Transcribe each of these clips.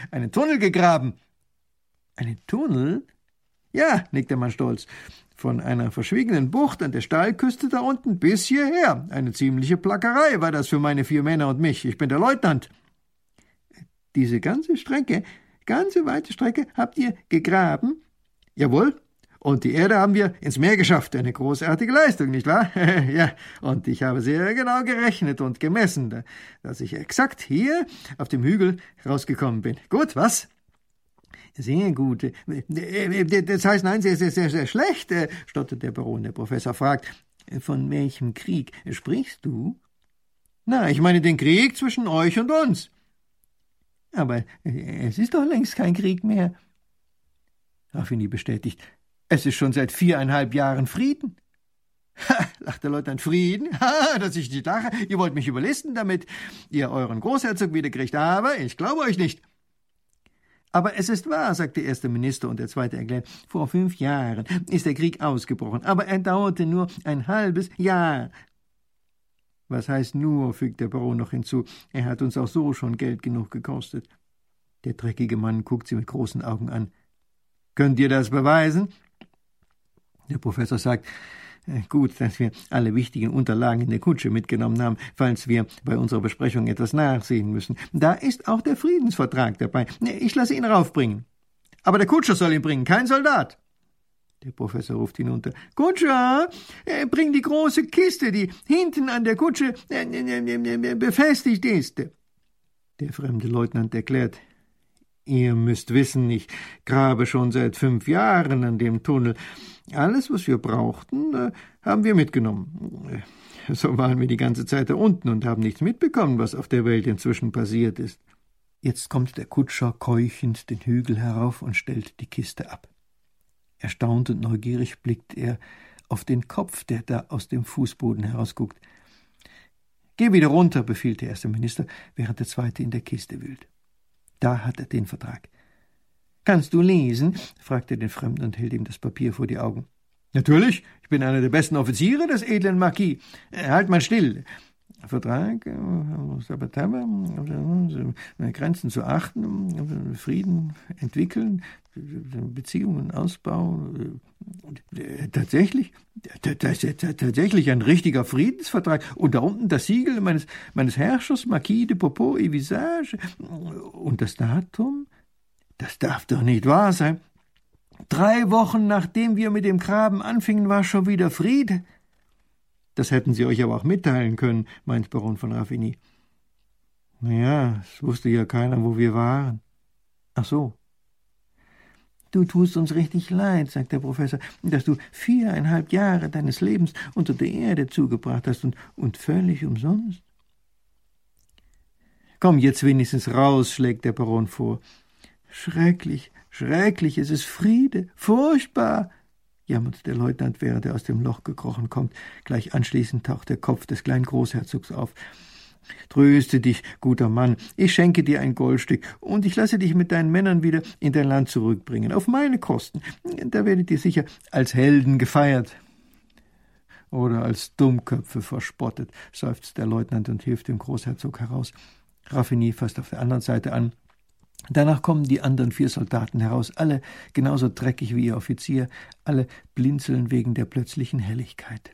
einen Tunnel gegraben. Einen Tunnel? Ja, nickt der Mann stolz. Von einer verschwiegenen Bucht an der Steilküste da unten bis hierher. Eine ziemliche Plackerei war das für meine 4 Männer und mich. Ich bin der Leutnant. Diese ganze weite Strecke habt ihr gegraben? Jawohl. Und die Erde haben wir ins Meer geschafft. Eine großartige Leistung, nicht wahr? Ja, und ich habe sehr genau gerechnet und gemessen, dass ich exakt hier auf dem Hügel rausgekommen bin. Gut, was? Sehr gut. Das heißt, nein, sehr schlecht, stottert der Baron. Der Professor fragt, von welchem Krieg sprichst du? Na, ich meine den Krieg zwischen euch und uns. Aber es ist doch längst kein Krieg mehr. Raffini bestätigt, es ist schon seit 4,5 Jahren Frieden. Ha, lacht der Leutnant, Frieden? Ha, dass ich nicht lache. Ihr wollt mich überlisten, damit ihr euren Großherzog wieder kriegt. Aber ich glaube euch nicht. Aber es ist wahr, sagt der erste Minister und der zweite erklärt, vor 5 Jahren ist der Krieg ausgebrochen, aber er dauerte nur ein halbes Jahr. Was heißt nur, fügt der Baron noch hinzu, er hat uns auch so schon Geld genug gekostet. Der dreckige Mann guckt sie mit großen Augen an. Könnt ihr das beweisen? Der Professor sagt, gut, dass wir alle wichtigen Unterlagen in der Kutsche mitgenommen haben, falls wir bei unserer Besprechung etwas nachsehen müssen. Da ist auch der Friedensvertrag dabei. Ich lasse ihn raufbringen. Aber der Kutscher soll ihn bringen, kein Soldat. Der Professor ruft hinunter. Kutscher, bring die große Kiste, die hinten an der Kutsche befestigt ist. Der fremde Leutnant erklärt, ihr müsst wissen, ich grabe schon seit 5 Jahren an dem Tunnel. Alles, was wir brauchten, haben wir mitgenommen. So waren wir die ganze Zeit da unten und haben nichts mitbekommen, was auf der Welt inzwischen passiert ist. Jetzt kommt der Kutscher keuchend den Hügel herauf und stellt die Kiste ab. Erstaunt und neugierig blickt er auf den Kopf, der da aus dem Fußboden herausguckt. »Geh wieder runter«, befiehlt der erste Minister, während der zweite in der Kiste wühlt. Da hat er den Vertrag. »Kannst du lesen?« fragt er den Fremden und hält ihm das Papier vor die Augen. »Natürlich, ich bin einer der besten Offiziere des edlen Marquis. Halt mal still. Vertrag, Grenzen zu achten, Frieden entwickeln, Beziehungen Ausbau. Tatsächlich ein richtiger Friedensvertrag. Und da unten das Siegel meines Herrschers, Marquis de Popot et Visage. Und das Datum? Das darf doch nicht wahr sein. 3 Wochen, nachdem wir mit dem Graben anfingen, war schon wieder Friede. Das hätten Sie euch aber auch mitteilen können, meint Baron von Raffini. Naja, es wusste ja keiner, wo wir waren. Ach so. Du tust uns richtig leid, sagt der Professor, dass du 4,5 Jahre deines Lebens unter der Erde zugebracht hast und völlig umsonst. Komm jetzt wenigstens raus, schlägt der Baron vor. Schrecklich, es ist Friede, furchtbar, jammert der Leutnant, während er aus dem Loch gekrochen kommt. Gleich anschließend taucht der Kopf des kleinen Großherzogs auf. Tröste dich, guter Mann, ich schenke dir ein Goldstück und ich lasse dich mit deinen Männern wieder in dein Land zurückbringen, auf meine Kosten. Da werdet ihr sicher als Helden gefeiert. Oder als Dummköpfe verspottet, seufzt der Leutnant und hilft dem Großherzog heraus. Raffini fasst auf der anderen Seite an. Danach kommen die anderen 4 Soldaten heraus, alle genauso dreckig wie ihr Offizier, alle blinzeln wegen der plötzlichen Helligkeit.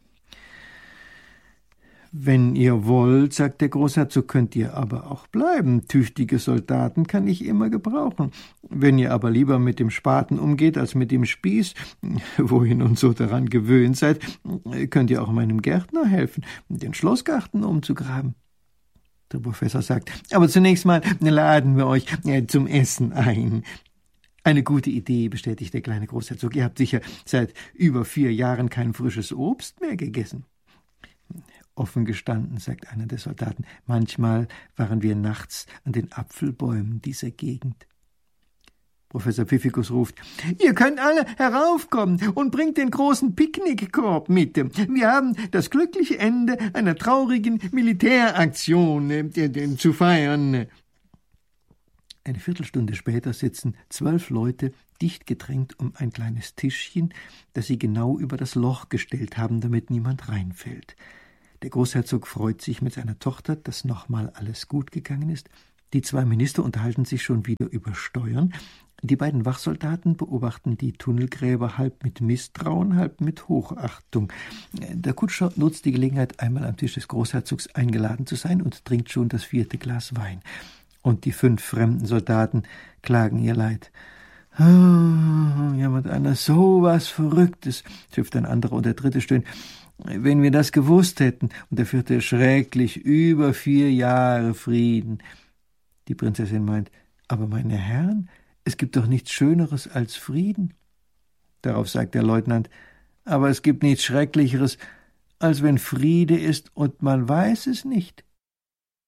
»Wenn ihr wollt«, sagt der Großherzog, »könnt ihr aber auch bleiben. Tüchtige Soldaten kann ich immer gebrauchen. Wenn ihr aber lieber mit dem Spaten umgeht als mit dem Spieß, wo ihr nun so daran gewöhnt seid, könnt ihr auch meinem Gärtner helfen, den Schlossgarten umzugraben.« Der Professor sagt, »Aber zunächst mal laden wir euch zum Essen ein.« »Eine gute Idee«, bestätigt der kleine Großherzog. »Ihr habt sicher seit über 4 Jahren kein frisches Obst mehr gegessen.« »Offen gestanden«, sagt einer der Soldaten, »manchmal waren wir nachts an den Apfelbäumen dieser Gegend.« Professor Pfiffikus ruft, »Ihr könnt alle heraufkommen und bringt den großen Picknickkorb mit. Wir haben das glückliche Ende einer traurigen Militäraktion zu feiern.« Eine Viertelstunde später sitzen 12 Leute dicht gedrängt um ein kleines Tischchen, das sie genau über das Loch gestellt haben, damit niemand reinfällt. Der Großherzog freut sich mit seiner Tochter, dass nochmal alles gut gegangen ist. Die 2 Minister unterhalten sich schon wieder über Steuern. Die beiden Wachsoldaten beobachten die Tunnelgräber halb mit Misstrauen, halb mit Hochachtung. Der Kutscher nutzt die Gelegenheit, einmal am Tisch des Großherzogs eingeladen zu sein und trinkt schon das 4. Glas Wein. Und die 5 fremden Soldaten klagen ihr Leid. Jammert einer, so was Verrücktes, schimpft ein anderer und der 3. stöhnt. Wenn wir das gewusst hätten. Und der 4. schrecklich, über 4 Jahre Frieden. Die Prinzessin meint, aber meine Herren, es gibt doch nichts Schöneres als Frieden. Darauf sagt der Leutnant, aber es gibt nichts Schrecklicheres, als wenn Friede ist und man weiß es nicht.